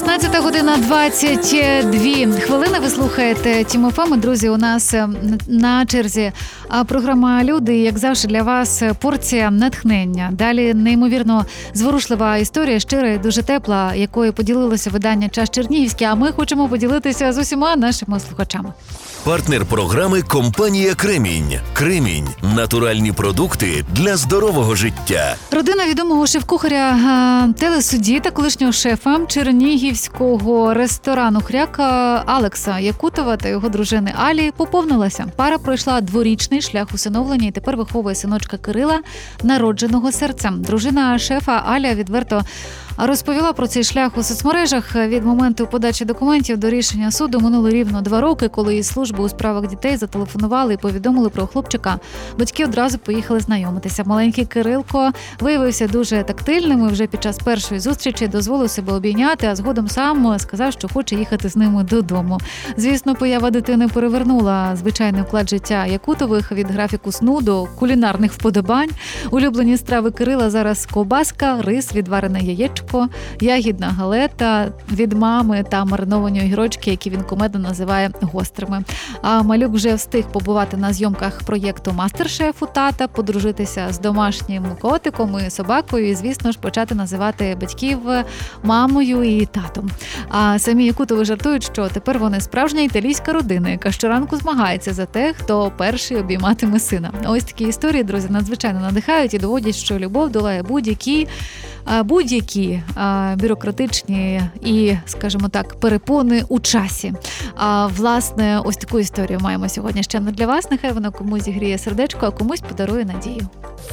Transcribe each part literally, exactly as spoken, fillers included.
п'ятнадцята година двадцять дві хвилини. Ви слухаєте Тім ФМ. Друзі, у нас на черзі програма «Люди». Як завжди, для вас порція натхнення. Далі неймовірно зворушлива історія, щира і дуже тепла, якою поділилося видання «Час Чернігівський», а ми хочемо поділитися з усіма нашими слухачами. Партнер програми – компанія «Кремінь». «Кремінь» – натуральні продукти для здорового життя. Родина відомого шеф-кухаря, телесудді та колишнього шефа чернігівського ресторану «Хряк» Алекса Якутова та його дружини Алі поповнилася. Пара пройшла дворічний шлях усиновлення і тепер виховує синочка Кирила, народженого серцем. Дружина шефа Аля відверто розповіла про цей шлях у соцмережах. Від моменту подачі документів до рішення суду минуло рівно два роки, коли із служби у справах дітей зателефонували і повідомили про хлопчика. Батьки одразу поїхали знайомитися. Маленький Кирилко виявився дуже тактильним і вже під час першої зустрічі дозволив себе обійняти, а згодом сам сказав, що хоче їхати з ними додому. Звісно, поява дитини перевернула звичайний уклад життя Якутових від графіку сну до кулінарних вподобань. Улюблені страви Кирила зараз ковбаска, рис, відварене яєчко, ягідна галета від мами та мариновані огірочки, які він кумедно називає гострими. А малюк вже встиг побувати на зйомках проєкту «Мастер-шеф» у тата, подружитися з домашнім котиком і собакою і, звісно ж, почати називати батьків мамою і татом. А самі Якутови жартують, що тепер вони справжня італійська родина, яка щоранку змагається за те, хто перший обійматиме сина. Ось такі історії, друзі, надзвичайно надихають і доводять, що любов долає будь-які будь-які а, бюрократичні і, скажімо так, перепони у часі. А, власне, ось таку історію маємо сьогодні ще не для вас. Нехай вона комусь зігріє сердечко, а комусь подарує надію.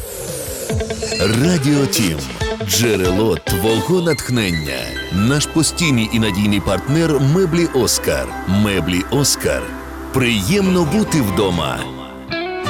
Радіо Тім. Джерело твого натхнення. Наш постійний і надійний партнер – меблі «Оскар». Меблі «Оскар». Приємно бути вдома.